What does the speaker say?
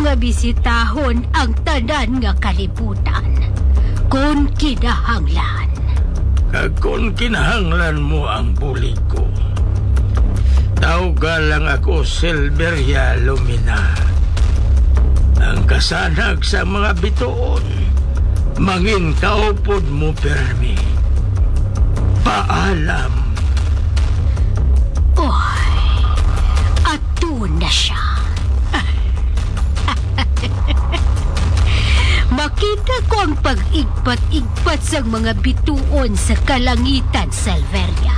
nga bisitahon ang tanan nga kalibutan kung kinahanglan. Kung kinahanglan mo ang bulig ko, tawga lang ako Silveria Lumina. Ang kasanag sa mga bituon, mangin kaupod mo permi. Paalam. Oy, ato na siya. Makita ko ang pag-igpat-igpat sa mga bituon sa kalangitan, Silveria.